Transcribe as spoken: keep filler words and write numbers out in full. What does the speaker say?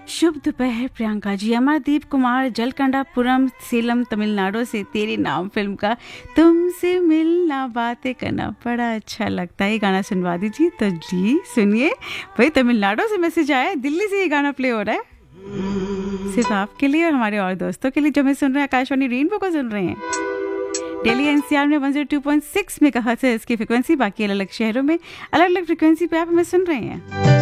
शुभ दोपहर प्रियंका जी। अमरदीप कुमार जलकंडापुरम सेलम तमिलनाडु से तेरे नाम फिल्म का तुमसे मिलना बातें करना बड़ा अच्छा लगता है, ये गाना सुनवा दीजिए। तो जी सुनिए भाई, तमिलनाडु से मैसेज आया है, दिल्ली से ये गाना प्ले हो रहा है सिर्फ आपके लिए और हमारे और दोस्तों के लिए जो हमें सुन रहे हैं, आकाशवाणी रेनबो को सुन रहे हैं। दिल्ली एनसीआर में one zero two point six megahertz है इसकी फ्रिक्वेंसी, बाकी अलग अलग शहरों में अलग अलग फ्रिक्वेंसी पे आप हमें सुन रहे हैं।